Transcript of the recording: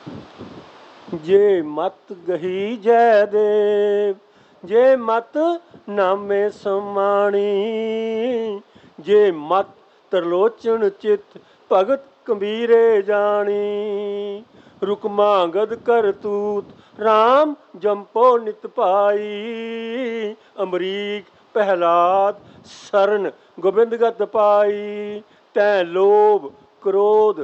ਜੇ ਮਤ ਗਹੀ ਜੈ ਦੇਵ, ਜੇ ਮਤ ਨਾਮੇ ਸਮਾਣੀ, ਜੇ ਮਤ ਤਰਲੋਚਨ ਚਿਤ ਭਗਤ ਕਬੀਰੇ ਜਾਣੀ। ਰੁਕਮਾ ਗਦ ਕਰਤੂਤ ਰਾਮ ਜੰਪੋ ਨਿਤ ਭਾਈ, ਅਮਰੀਕ ਪਹਿਲਾਦ ਸਰਨ ਗੋਬਿੰਦ ਗਤ ਪਾਈ। ਤੈ ਲੋਭ ਕ੍ਰੋਧ